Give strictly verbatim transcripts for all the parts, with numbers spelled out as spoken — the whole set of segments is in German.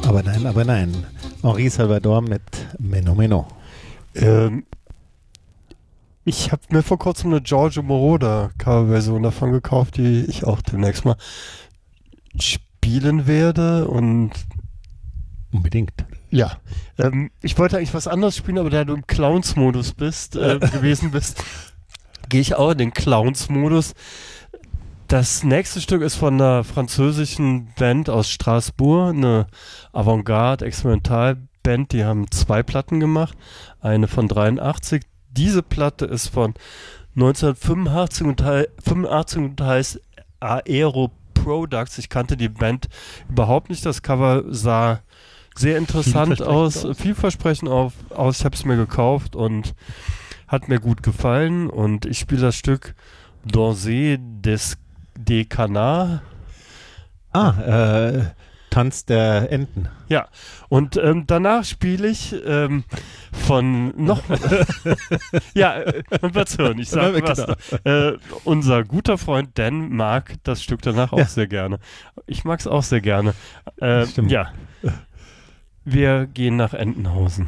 Aber nein, aber nein. Henri Salvador mit Menno Menno. Ähm, ich habe mir vor kurzem eine Giorgio Moroder Coverversion davon gekauft, die ich auch demnächst mal spielen werde und Unbedingt. ja, ähm, ich wollte eigentlich was anderes spielen, aber da du im Clowns-Modus bist, äh, gewesen bist, gehe ich auch in den Clowns-Modus. Das nächste Stück ist von einer französischen Band aus Straßburg, eine Avantgarde-Experimentalband, die haben zwei Platten gemacht, eine von dreiundachtzig. Diese Platte ist von neunzehnhundertfünfundachtzig und, hei- fünfundachtzig und heißt Aero Products. Ich kannte die Band überhaupt nicht, das Cover sah sehr interessant Vielversprechend aus, aus. vielversprechend auf, aus. Ich habe es mir gekauft und hat mir gut gefallen und ich spiele das Stück Danser des des Canards. Ah, äh, Tanz der Enten. Ja, und ähm, danach spiele ich ähm, von noch ja, äh, man wird's hören, ich sage was. Genau. Äh, unser guter Freund Dan mag das Stück danach auch Ja. sehr gerne. Ich mag es auch sehr gerne. Äh, Stimmt. ja, wir gehen nach Entenhausen.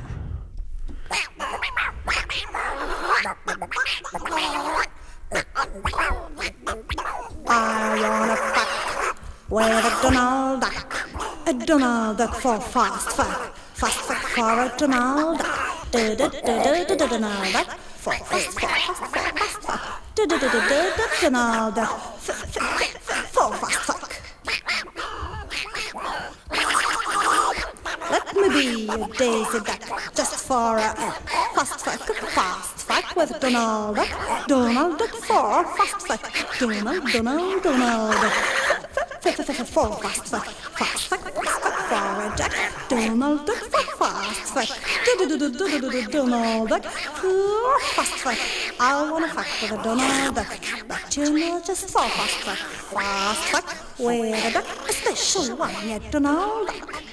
I wanna fuck with a Donald Duck, a Donald Duck for fast fuck, fast fuck for a Donald Duck, do do do do do do Donald Duck for fast fuck, fast fuck, fast fuck, do do do do do do Donald Duck f- f- f- for fast fuck. Let me be a Daisy Duck, just for a, a fast fuck, fast fuck with Donald Duck, Donald Duck for fast fuck, Donald, Donald, Donald Duck, f- f- f- for fast fuck, fast fuck, fast fuck for a Jack, Donald Duck for fast fuck, do do do do do do do Donald Duck for fast fuck. I wanna fuck with a Donald Duck, but you know just for fast fuck, fast fuck with a duck, a special one, yeah, Donald Duck.